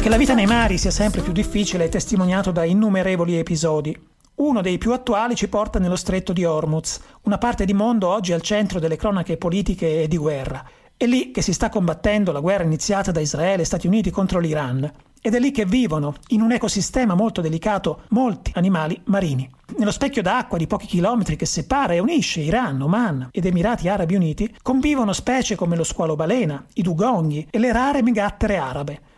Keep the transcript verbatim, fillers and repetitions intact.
Che la vita nei mari sia sempre più difficile è testimoniato da innumerevoli episodi. Uno dei più attuali ci porta nello stretto di Hormuz, una parte di mondo oggi al centro delle cronache politiche e di guerra. È lì che si sta combattendo la guerra iniziata da Israele e Stati Uniti contro l'Iran. Ed è lì che vivono, in un ecosistema molto delicato, molti animali marini. Nello specchio d'acqua di pochi chilometri che separa e unisce Iran, Oman ed Emirati Arabi Uniti, convivono specie come lo squalo balena, i dugonghi e le rare megattere arabe.